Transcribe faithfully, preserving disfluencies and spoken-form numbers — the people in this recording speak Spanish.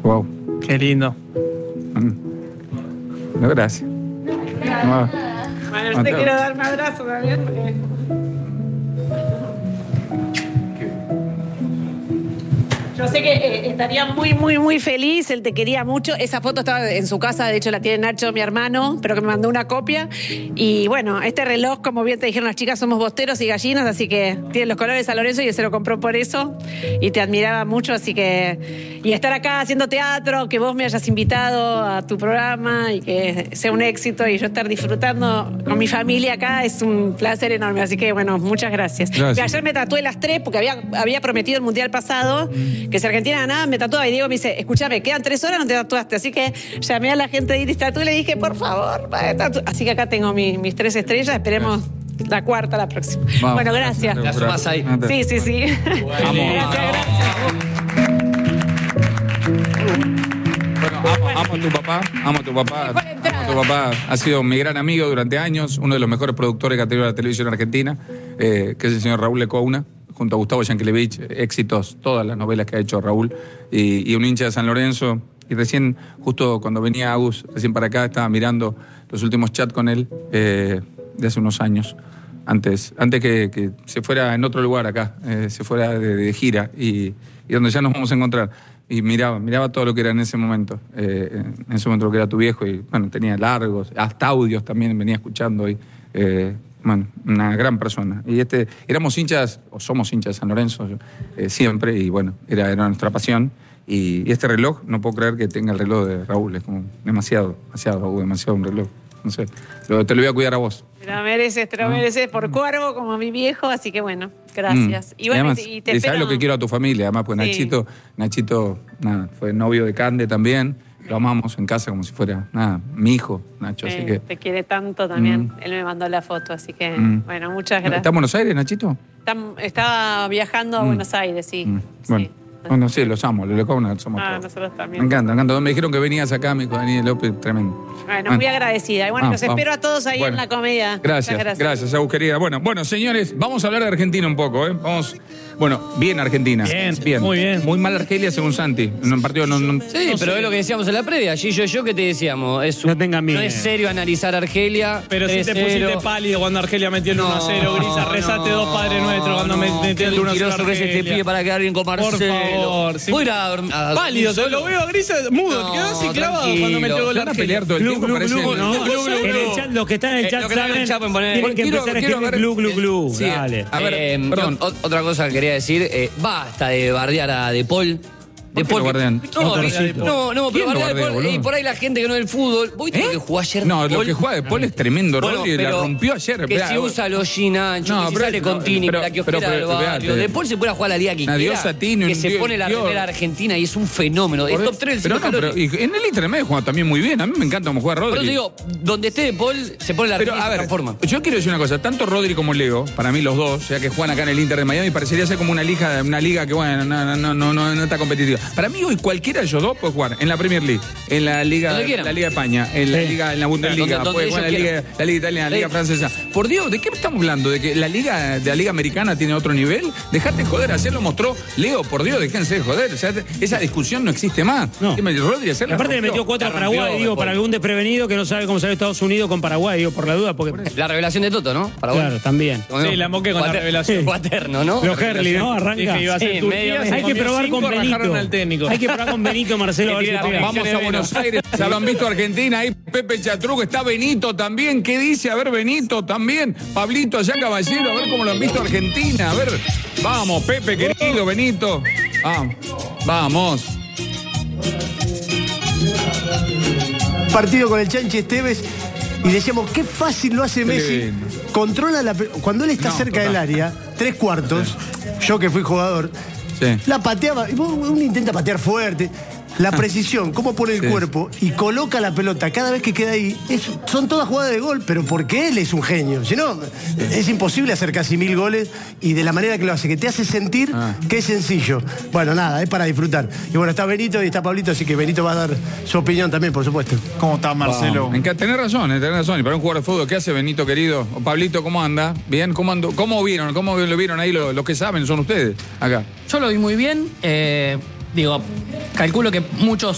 Wow. Qué lindo. No, gracias. No. Bueno, yo te quiero dar un abrazo también. Porque... Yo sé que eh, estaría muy, muy, muy feliz. Él te quería mucho. Esa foto estaba en su casa. De hecho, la tiene Nacho, mi hermano, pero que me mandó una copia. Y bueno, este reloj, como bien te dijeron las chicas, somos bosteros y gallinas, así que tiene los colores San Lorenzo y él se lo compró por eso. Y te admiraba mucho, así que... Y estar acá haciendo teatro, que vos me hayas invitado a tu programa y que sea un éxito y yo estar disfrutando con mi familia acá es un placer enorme. Así que, bueno, muchas gracias. Gracias. Ayer me tatué las tres porque había, había prometido el Mundial pasado que si Argentina ganaba me tatuaba y Diego me dice, escúchame, quedan tres horas, no te tatuaste. Así que llamé a la gente de Iris Tatu y le dije, por favor, va, tatu. Así que acá tengo mi, mis tres estrellas, esperemos la cuarta la próxima. Vamos. Bueno, gracias. La sumas ahí. Sí, sí, sí. Vamos. Gracias, gracias. Bueno, amo, amo a tu papá, amo a tu papá. Amo a tu papá. Ha sido mi gran amigo durante años, uno de los mejores productores que ha tenido la televisión argentina, eh, que es el señor Raúl Lecouna, junto a Gustavo Yankelevich, éxitos, todas las novelas que ha hecho Raúl, y, y un hincha de San Lorenzo. Y recién, justo cuando venía Agus, recién para acá, estaba mirando los últimos chats con él eh, de hace unos años, antes, antes que, que se fuera en otro lugar acá, eh, se fuera de, de gira, y, y donde ya nos vamos a encontrar. Y miraba, miraba todo lo que era en ese momento, eh, en ese momento lo que era tu viejo, y bueno, tenía largos, hasta audios también venía escuchando, y eh, bueno, una gran persona. Y este, éramos hinchas, o somos hinchas de San Lorenzo, eh, siempre, y bueno, era, era nuestra pasión. Y, y este reloj, no puedo creer que tenga el reloj de Raúl, es como demasiado, demasiado, Raúl, demasiado un reloj. No sé, lo, te lo voy a cuidar a vos. Te lo mereces, te lo Ah. mereces por cuervo como mi viejo, así que bueno, gracias. Mm. Y bueno, además, y te y espero... sabes lo que quiero a tu familia, además, pues Sí. Nachito, Nachito, nada, fue novio de Cande también, lo amamos en casa como si fuera, nada, mi hijo, Nacho, Eh, así que... Te quiere tanto también. Mm. Él me mandó la foto, así que Mm. bueno, muchas gracias. ¿Está en Buenos Aires, Nachito? Tam- Estaba viajando a Mm. Buenos Aires, sí. Mm. Sí. Bueno. Bueno, sí, los amo, los Lecouna somos Ah, todos. nosotros Me también. encanta, me encanta. Me dijeron que venías acá, me dijo Daniel López, tremendo. Bueno, muy agradecida. Y bueno, Ah, los vamos. espero a todos ahí Bueno. en la comedia. Gracias, Muchas gracias, Agus, querida. Bueno, bueno, señores, vamos a hablar de Argentina un poco, ¿eh? Vamos, bueno, bien Argentina. Bien, muy bien. Muy mal Argelia según Santi. En un partido no... no- Sí, pero es lo que decíamos en la previa. Gillo y yo, ¿qué te decíamos? Es un- No tengan miedo. No es serio analizar Argelia. Pero si te tres cero. pusiste pálido cuando Argelia metió el No, uno a cero, Grisa, rezate no, dos Padre Nuestro cuando me no, metió el qué uno a cero mentiroso que es este Argelia. pibe para quedar bien con Marcelo. Por favor, sí. Voy a ir a dormir. a dormir Pálido, solo. lo veo a Grisa mudo, No, quedó así clavado tranquilo. cuando metió el gol Se van a Argelia. pelear todo el Glu, tiempo, glu, parece... glu, no, Glu, glu, en el glu. chat, los que están en el Eh, chat lo que está en el saben, chat pueden poner- tienen que Quiero- empezar a quiero escribir ver- glu, glu, glu. Sí, Dale. a ver, Eh, perdón. o- otra cosa que quería decir, eh, basta de bardear a De Paul. ¿Por qué lo bardean? No, Motorcito. no, no, ¿Quién pero lo bardea a De bardea, Paul, boludo? y por ahí la gente que no es del fútbol. ¿Vos viste ¿Eh? lo que jugó ayer? No, De lo Paul? que juega de Paul es tremendo, Bueno, Rodri, la pero rompió ayer. Que Esperá, si usa los Ginancho, No, que si pero- sale con no, Tini, pero- la kiosquera pero- del pero, barrio. espérate. De Paul se puede jugar a la liga que Una quiera, diosa Tini, que un se dios- pone la dios. remera argentina y es un fenómeno. Es top tres del Pero ciclo no, pero calórico. y en el Inter medio juega también muy bien. A mí me encanta cómo juega Rodri. Pero te digo, donde esté De Paul, se pone la Pero, remera y a se ver, transforma. yo quiero decir una cosa. Tanto Rodri como Leo, para mí los dos, ya que juegan acá en el Inter de Miami, parecería ser como una liga, una liga que, bueno, no, no, no, no, no, no está competitiva. Para mí hoy cualquiera de ellos dos puede jugar en la Premier League, en la Liga, Donde quieran. la Liga de España, en la Sí. Liga, en la Bundesliga, Donde- donde puede jugar en la ellos Liga, quieran. la Liga Italiana, la Liga Sí. Francesa. Por Dios, ¿de qué estamos hablando? ¿De que la Liga de la Liga Americana tiene otro nivel? Dejate joder, ayer lo mostró Leo, por Dios, déjense de joder. O sea, esa discusión no existe más. No. ¿Qué me- Rodri ayer Y la aparte le rompió. metió cuatro a La rompió, Paraguay, digo, De para Paul. algún desprevenido que no sabe cómo sale Estados Unidos con Paraguay, digo, por la duda, porque... La revelación de Toto, ¿no? Para Claro, también. Sí, la moqué con la revelación. Cuaterno, ¿no? Los Herli, ¿no? Arranca. Dije, iba a ser Sí, Turquía, medio- se Hay que comió probar con cinco, rajaron Benito. al técnico. Hay que probar con Benito, Marcelo, a ver Que si tira pega. bien. Vamos a Viene Buenos Vero. Aires, ya lo han visto Argentina, ahí Pepe Chatruc, está Benito también, ¿qué dice? A ver, Benito también, Pablito allá Caballero, a ver cómo lo han visto Argentina, a ver, vamos, Pepe querido, Benito, vamos, vamos. Partido con el Chanchi Esteves y decíamos, qué fácil lo hace Messi. lindo. Controla la pe- cuando él está No, cerca total. del área, tres cuartos, yo que fui jugador, Sí. la pateaba, y vos- uno intenta patear fuerte. La precisión, cómo pone el Sí. cuerpo y coloca la pelota cada vez que queda ahí. Es- son todas jugadas de gol, pero porque él es un genio. Si no, es imposible hacer casi mil goles y de la manera que lo hace, que te hace sentir Ah. que es sencillo. Bueno, nada, es para disfrutar. Y bueno, está Benito y está Pablito, así que Benito va a dar su opinión también, por supuesto. ¿Cómo está Marcelo? Me encanta, tenés razón, eh, tenés razón. Y para un jugador de fútbol, ¿qué hace Benito querido? O Pablito, ¿cómo anda? ¿Bien? ¿Cómo ando? ¿Cómo vieron? ¿Cómo lo vieron ahí? Los, los que saben son ustedes, acá. Yo lo vi muy bien. eh, digo, calculo que muchos